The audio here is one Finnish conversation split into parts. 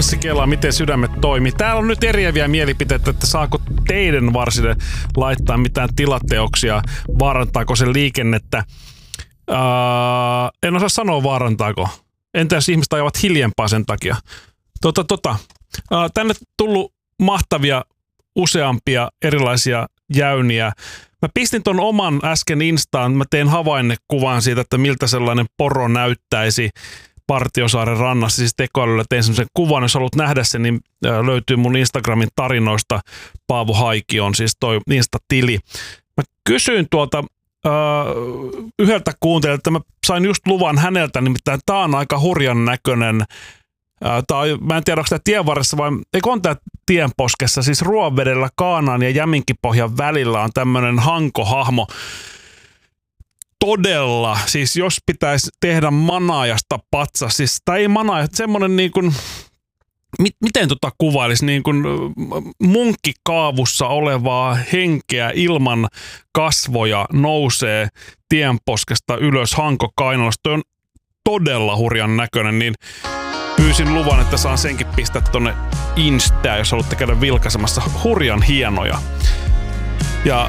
Anssi Kela, miten sydämet toimii. Täällä on nyt eriäviä mielipiteitä, että saako teidän varsille laittaa mitään tilateoksia, vaarantaako se liikennettä. En osaa sanoa vaarantaako. Entä jos ihmiset ajavat hiljempaa sen takia? Tänne tullut mahtavia useampia erilaisia jäyniä. Mä pistin ton oman äsken Instaan, mä tein havainnekuvan siitä, että miltä sellainen poro näyttäisi Partiosaaren rannassa. Siis tekoälyllä tein semmoisen kuvan, jos haluat nähdä sen, niin löytyy mun Instagramin tarinoista. Paavo Haiki on siis toi Insta-tili. Mä kysyin yhdeltä kuuntelijalta, että mä sain just luvan häneltä, nimittäin tää on aika hurjan näköinen. Mä en tiedä, onko tämä tienvarressa vai eikö on tämä tienposkessa, siis Ruovedellä Kaanaan ja Jäminkipohjan välillä on tämmöinen hankohahmo. Todella, siis jos pitäisi tehdä manaajasta patsas, siis tai ei manaajasta, semmoinen niin kuin, miten kuvailisi, niin kuin munkkikaavussa olevaa henkeä ilman kasvoja nousee tienposkesta ylös Hanko-Kainalasta. Toi on todella hurjan näköinen, niin pyysin luvan, että saan senkin pistää tonne Instaan, jos haluatte käydä vilkaisemassa. Hurjan hienoja. Ja.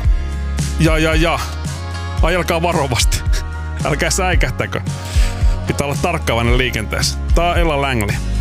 Ajelkaa varovasti. Älkää säikähtäkö. Pitää olla tarkkaavainen liikenteessä. Tää on Ella Langley.